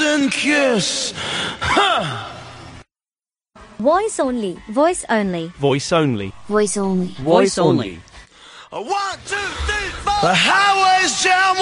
and kiss. Voice only. Voice only. Voice only. Voice only. Voice only. 1, 2, 3, 4. The highway's jam.